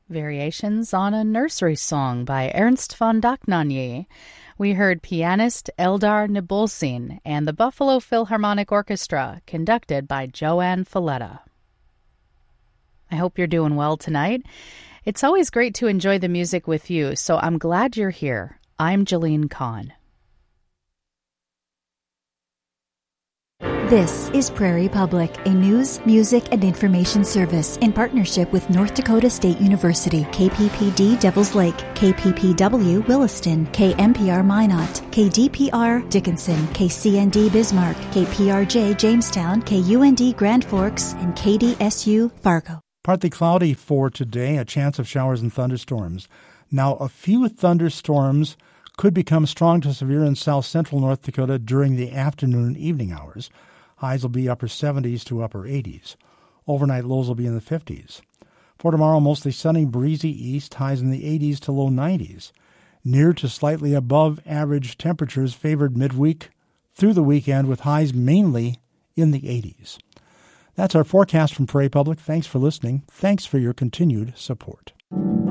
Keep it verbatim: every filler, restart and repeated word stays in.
Variations on a Nursery Song by Ernst von Dohnanyi. We heard pianist Eldar Nibulsin and the Buffalo Philharmonic Orchestra, conducted by Joanne Falletta. I hope you're doing well tonight. It's always great to enjoy the music with you, so I'm glad you're here. I'm Jeline Kahn. This is Prairie Public, a news, music, and information service in partnership with North Dakota State University, K P P D Devils Lake, K P P W Williston, K M P R Minot, K D P R Dickinson, K C N D Bismarck, K P R J Jamestown, K U N D Grand Forks, and K D S U Fargo. Partly cloudy for today, a chance of showers and thunderstorms. Now, a few thunderstorms could become strong to severe in south-central North Dakota during the afternoon and evening hours. Highs will be upper seventies to upper eighties. Overnight lows will be in the fifties. For tomorrow, mostly sunny, breezy east, highs in the eighties to low nineties. Near to slightly above average temperatures favored midweek through the weekend, with highs mainly in the eighties. That's our forecast from Prairie Public. Thanks for listening. Thanks for your continued support.